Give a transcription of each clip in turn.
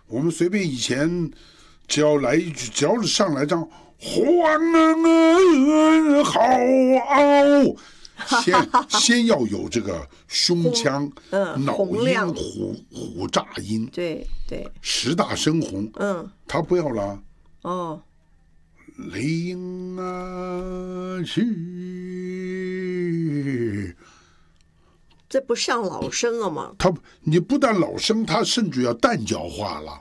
我们随便以前只要来一句，只要是上来张黄好先要有这个胸腔、脑音、虎炸音， 对对 10大深红，他不要了。领啊去， 这不上老生了吗？ 你不但老生，他甚至要蛋脚化了。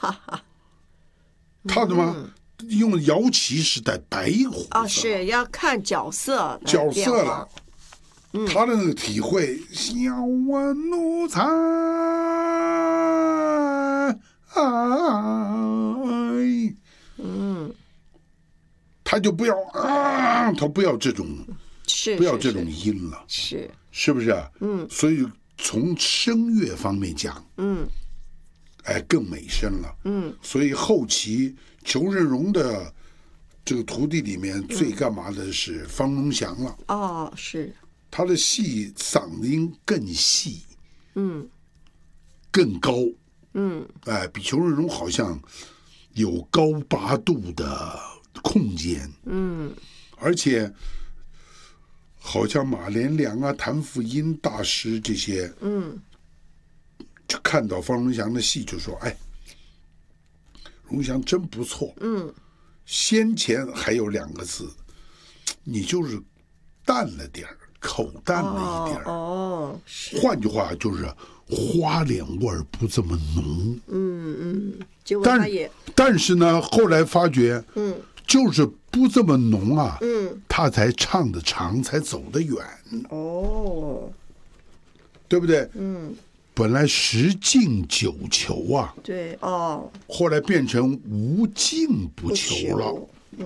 他怎么用摇旗是带白胡子是要看角色了。他的那个体会，小我奴才他就不要他不要这种，不要这种音了，是不是啊？所以从声乐方面讲，更美声了。所以后期裘振荣的这个徒弟里面最干嘛的是方荣祥了。 是他的戏嗓音更细，更高，比裘振荣好像有高8度的空间，而且好像马连良啊、谭富英大师这些，就看到方荣祥的戏就说：“哎，荣祥真不错。”先前还有2个字，你就是淡了点儿，口淡了一点儿。换句话就是花脸味儿不这么浓。 结果他也， 但是呢，后来发觉，就是不这么浓啊，他才唱得长，才走得远。对不对？本来10进9求啊， 对后来变成无进不求了。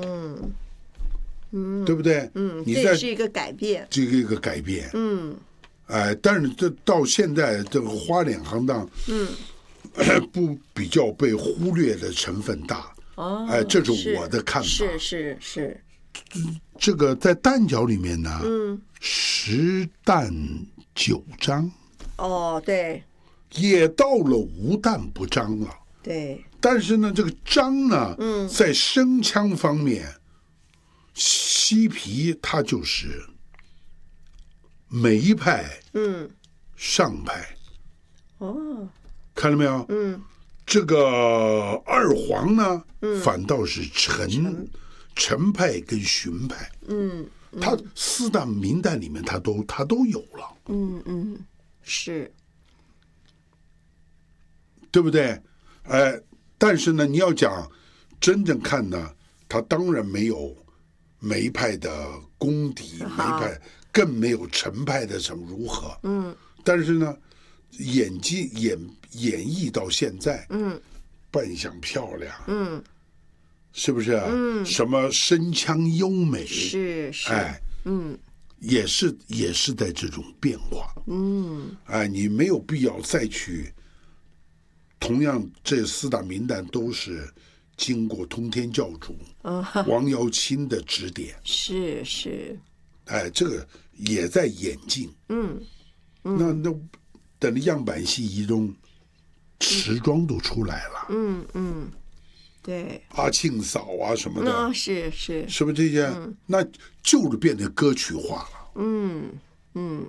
对不对？ 这是一个改变， 这个一个改变。但是这到现在这个花脸行当，不比较被忽略的成分大。这是我的看法。 是。 这个在旦角里面呢，10旦9张。 对。 也到了无旦不张了。 对。 但是呢，这个张呢，在声腔方面，西皮它就是梅派，上派。看到没有？这个二黄呢，反倒是陈派跟荀派。他4旦名旦里面他都有了。 是， 对不对？但是呢，你要讲真正看呢，他当然没有梅派的功底，梅派更没有陈派的什么如何。但是呢，演绎到现在，扮相漂亮，是不是啊？什么声腔优美， 是， 也是在这种变化。你没有必要再去。同样，这4大名旦都是经过通天教主王瑶卿的指点。 是。 这个也在演进。那等着样板戏一中，时装都出来了。 对。 阿庆嫂啊什么的， 是不是这些？那就是变得歌曲化了。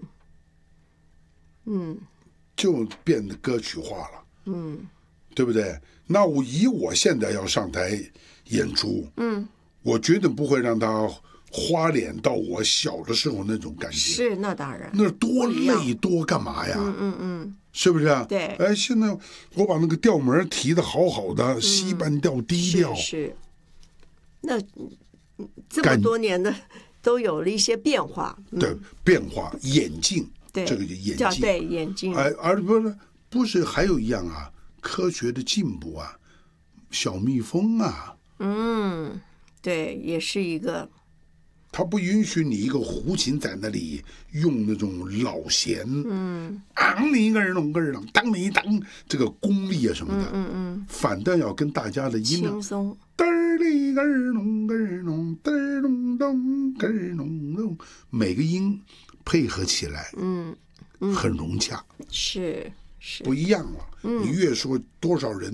就变得歌曲化了。对不对？那我现在要上台演出，我绝对不会让他花脸到我小的时候那种感觉。 是，那当然。 那多累多干嘛呀？是不是啊？ 对。 现在我把那个调门提得好好的，西半调、低调。 是。那这么多年的都有了一些变化。 对，变化演进， 对， 这个演进。 对，演进。 而不是还有一样啊，科学的进步啊，小蜜蜂啊。 对，也是一个。 他不允许你一个胡琴在那里用那种老弦，昂你一个人弄个人，当你当这个功力啊什么的，反倒要跟大家的音轻松， 嘚里个弄个弄，嘚咚咚个弄咚，每个音配合起来，很融洽， 是不一样了。你越说多少人